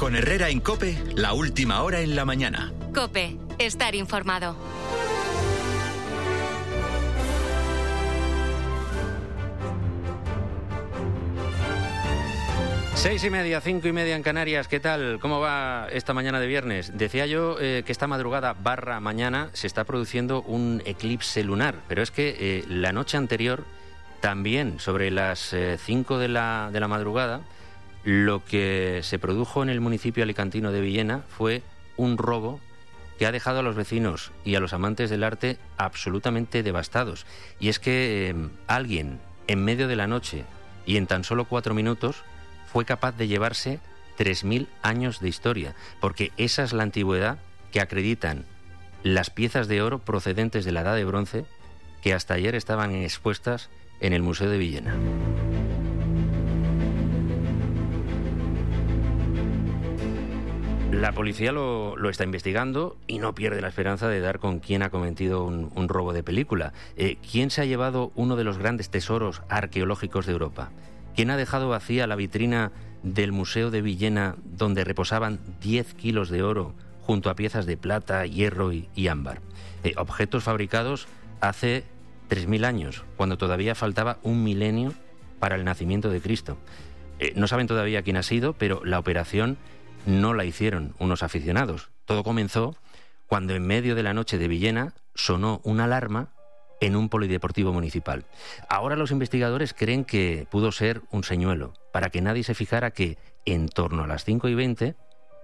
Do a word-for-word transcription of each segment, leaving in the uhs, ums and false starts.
Con Herrera en COPE, la última hora en la mañana. COPE, estar informado. Seis y media, cinco y media en Canarias. ¿Qué tal? ¿Cómo va esta mañana de viernes? Decía yo eh, que esta madrugada barra mañana se está produciendo un eclipse lunar, pero es que eh, la noche anterior, también sobre las eh, cinco de la, de la madrugada, lo que se produjo en el municipio alicantino de Villena fue un robo que ha dejado a los vecinos y a los amantes del arte absolutamente devastados. Y es que eh, alguien en medio de la noche y en tan solo cuatro minutos fue capaz de llevarse tres mil años de historia, porque esa es la antigüedad que acreditan las piezas de oro procedentes de la Edad de Bronce que hasta ayer estaban expuestas en el Museo de Villena. La policía lo, lo está investigando y no pierde la esperanza de dar con quién ha cometido un, un robo de película. Eh, ¿Quién se ha llevado uno de los grandes tesoros arqueológicos de Europa? ¿Quién ha dejado vacía la vitrina del Museo de Villena, donde reposaban diez kilos de oro junto a piezas de plata, hierro y, y ámbar? Eh, objetos fabricados hace tres mil años, cuando todavía faltaba un milenio para el nacimiento de Cristo. Eh, no saben todavía quién ha sido, pero la operación no la hicieron unos aficionados. Todo comenzó cuando en medio de la noche de Villena sonó una alarma en un polideportivo municipal. Ahora los investigadores creen que pudo ser un señuelo, para que nadie se fijara que en torno a las cinco y veinte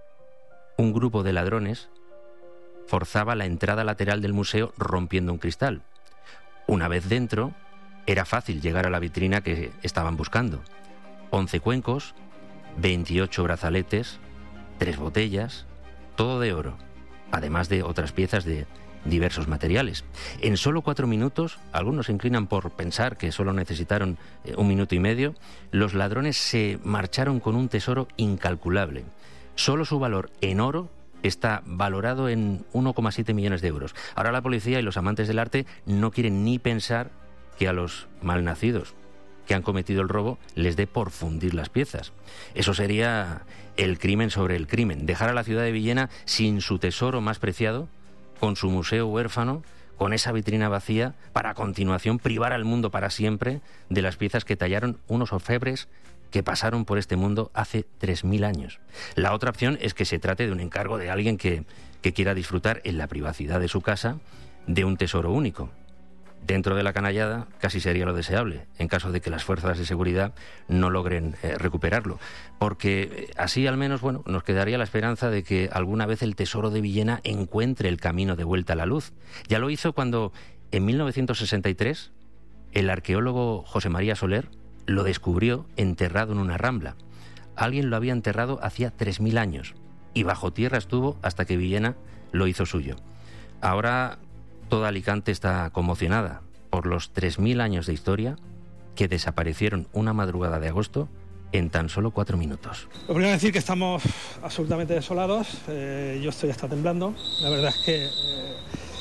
un grupo de ladrones forzaba la entrada lateral del museo rompiendo un cristal. Una vez dentro, era fácil llegar a la vitrina que estaban buscando. once cuencos, veintiocho brazaletes, tres botellas, todo de oro, además de otras piezas de diversos materiales. En solo cuatro minutos, algunos se inclinan por pensar que solo necesitaron eh, un minuto y medio, los ladrones se marcharon con un tesoro incalculable. Solo su valor en oro está valorado en uno coma siete millones de euros. Ahora la policía y los amantes del arte no quieren ni pensar que a los malnacidos que han cometido el robo les dé por fundir las piezas. Eso sería el crimen sobre el crimen, dejar a la ciudad de Villena sin su tesoro más preciado, con su museo huérfano, con esa vitrina vacía, para a continuación privar al mundo para siempre de las piezas que tallaron unos orfebres que pasaron por este mundo hace tres mil años. La otra opción es que se trate de un encargo de alguien que, que quiera disfrutar en la privacidad de su casa de un tesoro único. Dentro de la canallada casi sería lo deseable, en caso de que las fuerzas de seguridad no logren eh, recuperarlo. Porque así al menos, bueno, nos quedaría la esperanza de que alguna vez el tesoro de Villena encuentre el camino de vuelta a la luz. Ya lo hizo cuando, en mil novecientos sesenta y tres, el arqueólogo José María Soler lo descubrió enterrado en una rambla. Alguien lo había enterrado hacía tres mil años y bajo tierra estuvo hasta que Villena lo hizo suyo. Ahora toda Alicante está conmocionada por los tres mil años de historia que desaparecieron una madrugada de agosto en tan solo cuatro minutos. Lo primero es decir que estamos absolutamente desolados. Eh, yo estoy hasta temblando. La verdad es que... Eh,